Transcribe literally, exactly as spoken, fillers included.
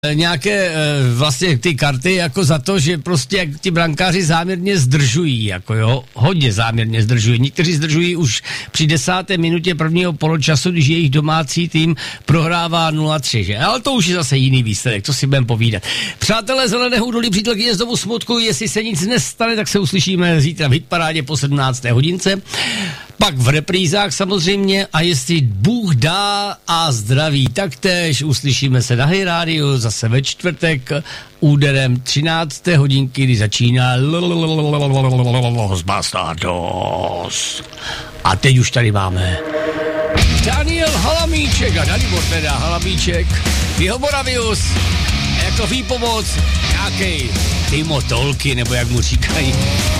nějaké vlastně ty karty jako za to, že prostě jak ti brankáři záměrně zdržují, jako jo, hodně záměrně zdržují. Někteří zdržují už při desáté minutě prvního poločasu, když jejich domácí tým prohrává nula tři, že? Ale to už je zase jiný výsledek, to si budeme povídat. Přátelé Zeleného údolí, přítelkyně znovu smutku, jestli se nic nestane, tak se uslyšíme zítra v hitparádě po sedmnácté hodince. Pak v reprízách samozřejmě a jestli Bůh dá a zdraví taktéž, uslyšíme se na Hej Rádiu zase ve čtvrtek úderem třinácté hodinky, kdy začíná Los Bastardos. A teď už tady máme Daniel Halamíček a Dalibor teda Halamíček, Jeho Moravius, jako výpomoc nějakej Timo Tolky, nebo jak mu říkají.